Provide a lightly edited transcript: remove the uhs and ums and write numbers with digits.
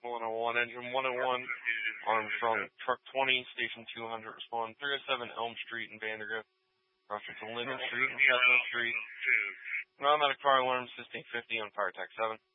101, engine 101, Armstrong, truck 20, station 200, respond 307 Elm Street in Vandergrift, crossing to Linden Street and Chestnut Street. Non-medic fire alarm, system 50 on Fire Tech 7.